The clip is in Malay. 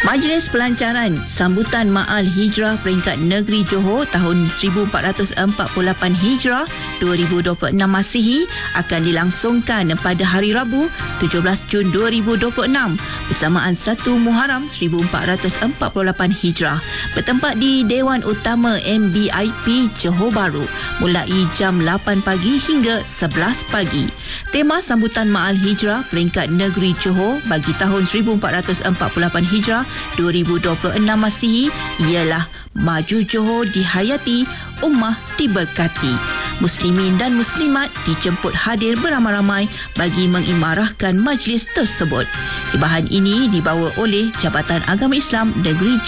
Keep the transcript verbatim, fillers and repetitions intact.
Majlis Pelancaran Sambutan Ma'al Hijrah Peringkat Negeri Johor tahun seribu empat ratus empat puluh lapan Hijrah dua ribu dua puluh enam Masihi akan dilangsungkan pada hari Rabu tujuh belas Jun dua ribu dua puluh enam bersamaan satu Muharram seribu empat ratus empat puluh lapan Hijrah, bertempat di Dewan Utama M B I P Johor Bahru mulai jam lapan pagi hingga sebelas pagi. Tema sambutan Ma'al Hijrah Peringkat Negeri Johor bagi tahun seribu empat ratus empat puluh lapan Hijrah dua ribu dua puluh enam Masihi ialah Maju Johor dihayati, Ummah diberkati. Muslimin dan Muslimat dijemput hadir beramai-ramai bagi mengimarahkan majlis tersebut. Ibahan ini dibawa oleh Jabatan Agama Islam Negeri